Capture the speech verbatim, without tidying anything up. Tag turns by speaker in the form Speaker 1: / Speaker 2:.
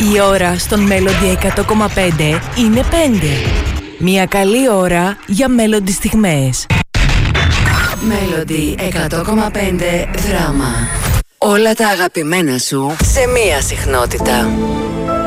Speaker 1: Η ώρα στον Melody εκατό κόμμα πέντε είναι πέντε. Μια καλή ώρα για Melody στιγμές. Melody εκατό κόμμα πέντε δράμα. Όλα τα αγαπημένα σου σε μία συχνότητα.